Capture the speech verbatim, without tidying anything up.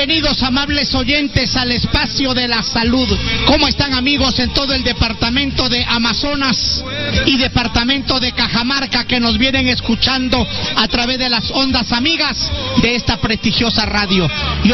Bienvenidos, amables oyentes, al espacio de la salud. ¿Cómo están, amigos, en todo el departamento de Amazonas y departamento de Cajamarca, que nos vienen escuchando a través de las ondas amigas de esta prestigiosa radio? Yo